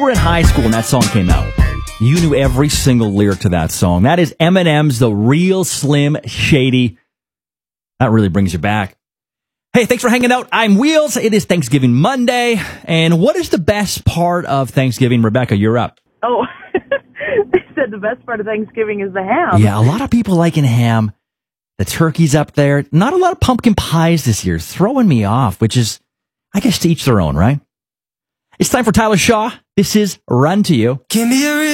You were in high school when that song came out. You knew every single lyric to that song. That is Eminem's The Real Slim Shady. That really brings you back. Hey, thanks for hanging out. I'm Wheels. It is Thanksgiving Monday. And what is the best part of Thanksgiving? Rebecca, you're up. Oh, they said the best part of Thanksgiving is the ham. Yeah, a lot of people liking ham. The turkey's up there. Not a lot of pumpkin pies this year. Throwing me off, which is, I guess, to each their own, right? It's time for Tyler Shaw. This is Run to You.